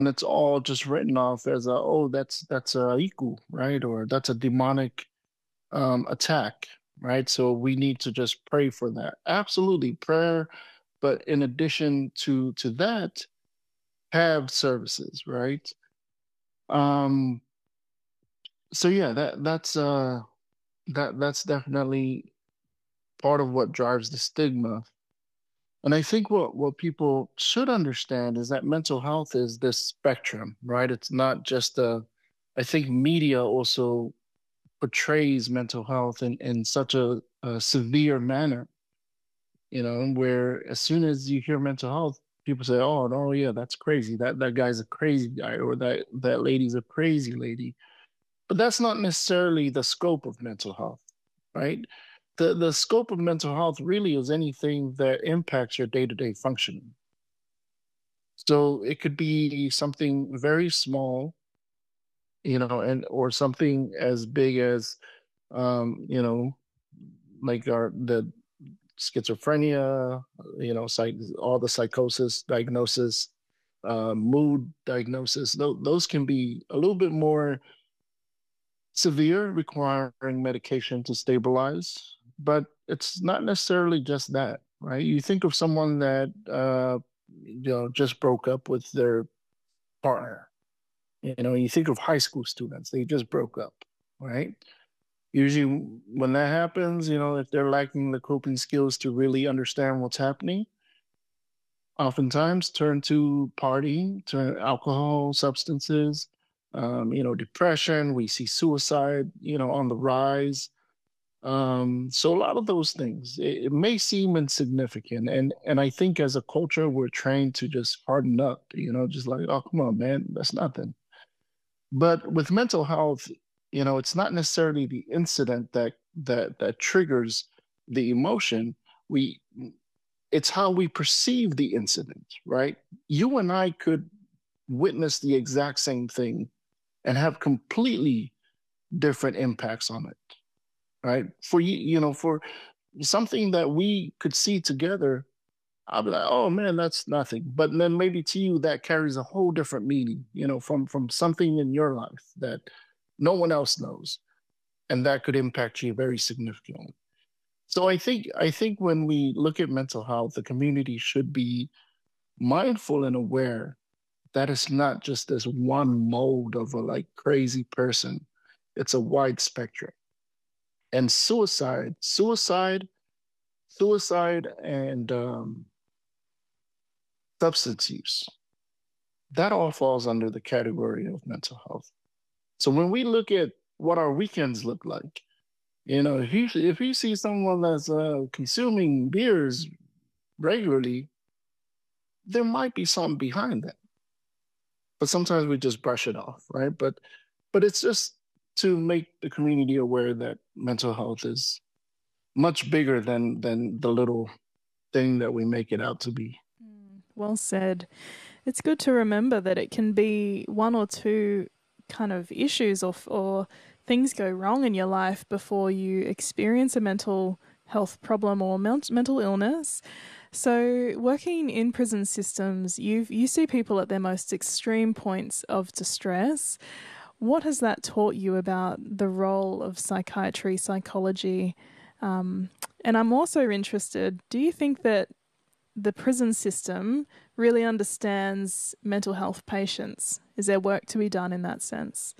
it's all just written off as a, oh, that's a equal, right? Or that's a demonic attack, right? So we need to just pray for that. Absolutely, prayer. But in addition to that, have services, right? Um, so yeah, that's definitely part of what drives the stigma. And I think what people should understand is that mental health is this spectrum, right? It's not just a, I think media also portrays mental health in such a severe manner, where as soon as you hear mental health, people say, "Oh, no, yeah, that's crazy. That guy's a crazy guy, or that lady's a crazy lady." But that's not necessarily the scope of mental health, right? The scope of mental health really is anything that impacts your day-to-day functioning. So it could be something very small, and or something as big as um, you know, like the schizophrenia, all the psychosis diagnosis, mood diagnosis. Those can be a little bit more severe, requiring medication to stabilize, but it's not necessarily just that, right? You think of someone that just broke up with their partner. You think of high school students, they just broke up, right? Usually, when that happens, if they're lacking the coping skills to really understand what's happening, oftentimes turn to partying, to alcohol, substances, depression. We see suicide, on the rise. So a lot of those things, it may seem insignificant, and I think as a culture, we're trained to just harden up, just like, oh, come on, man, that's nothing. But with mental health, it's not necessarily the incident that triggers the emotion. We It's how we perceive the incident, right? You and I could witness the exact same thing and have completely different impacts on it, right? For for something that we could see together, I'll be like, oh man, that's nothing. But then maybe to you that carries a whole different meaning, from something in your life that no one else knows, and that could impact you very significantly. So I think when we look at mental health, the community should be mindful and aware that it's not just this one mode of a like crazy person. It's a wide spectrum. And suicide and substance use, that all falls under the category of mental health. So when we look at what our weekends look like, if you see someone that's consuming beers regularly, there might be something behind that. But sometimes we just brush it off, right? But it's just to make the community aware that mental health is much bigger than the little thing that we make it out to be. Well said. It's good to remember that it can be one or two kind of issues or things go wrong in your life before you experience a mental health problem or mental illness. So, working in prison systems, you see people at their most extreme points of distress. What has that taught you about the role of psychiatry, psychology? Um, and I'm also interested, do you think that the prison system really understands mental health patients? Is there work to be done in that sense?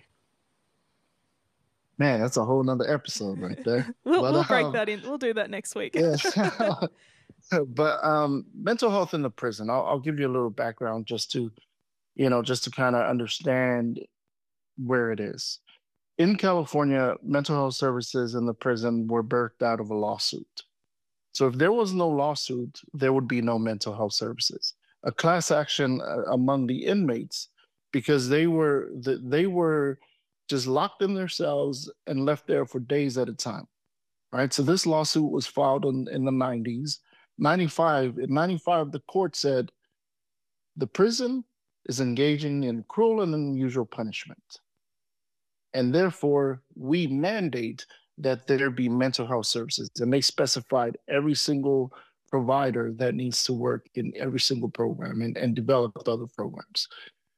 Man, that's a whole nother episode right there. We'll But we'll break that in. We'll do that next week. yes. But mental health in the prison. I'll give you a little background just to kind of understand where it is. In California, mental health services in the prison were birthed out of a lawsuit. So if there was no lawsuit, there would be no mental health services. A class action among the inmates because they were just locked in their cells and left there for days at a time. Right. So this lawsuit was filed in the 90s. 95, in 95, the court said the prison is engaging in cruel and unusual punishment. And therefore, we mandate that there be mental health services. And they specified every single provider that needs to work in every single program and developed other programs.